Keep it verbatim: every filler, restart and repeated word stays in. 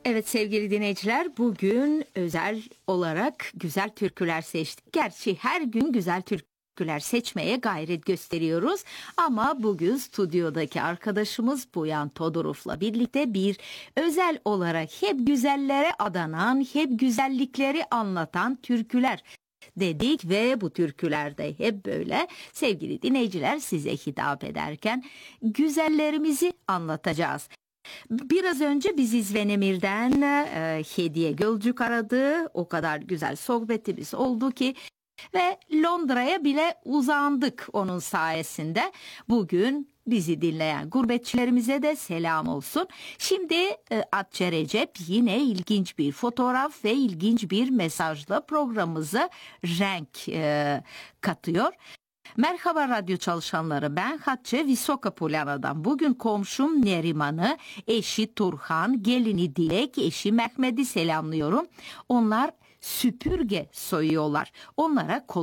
Evet sevgili dinleyiciler, bugün özel olarak güzel türküler seçtik. Gerçi her gün güzel türküler seçmeye gayret gösteriyoruz. Ama bugün stüdyodaki arkadaşımız Buyan Todorov'la birlikte bir özel olarak hep güzellere adanan, hep güzellikleri anlatan türküler dedik ve bu türkülerde hep böyle sevgili dinleyiciler size hitap ederken güzellerimizi anlatacağız. Biraz önce biz İzvenemir'den e, Hediye Gölcük aradı. O kadar güzel sohbetimiz oldu ki ve Londra'ya bile uzandık onun sayesinde. Bugün bizi dinleyen gurbetçilerimize de selam olsun. Şimdi e, Atça Recep yine ilginç bir fotoğraf ve ilginç bir mesajla programımıza renk e, katıyor. Merhaba radyo çalışanları, ben Hatice Visoka Polyana'dan. Bugün komşum Neriman'ı, eşi Turhan, gelini Dilek, eşi Mehmet'i selamlıyorum. Onlar süpürge soyuyorlar. Onlara